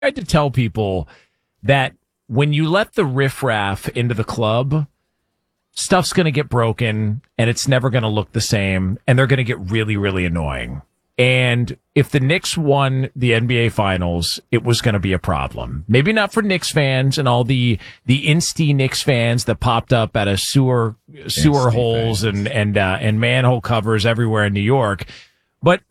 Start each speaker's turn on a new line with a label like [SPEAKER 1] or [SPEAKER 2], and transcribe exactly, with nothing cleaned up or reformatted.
[SPEAKER 1] tried to tell people that when you let the riffraff into the club, stuff's going to get broken and it's never going to look the same and they're going to get really, really annoying. And if the Knicks won the N B A Finals, it was going to be a problem. Maybe not for Knicks fans and all the the Insty Knicks fans that popped up out of sewer sewer
[SPEAKER 2] Insty
[SPEAKER 1] holes
[SPEAKER 2] fans.
[SPEAKER 1] and and uh, and manhole covers everywhere in New York. But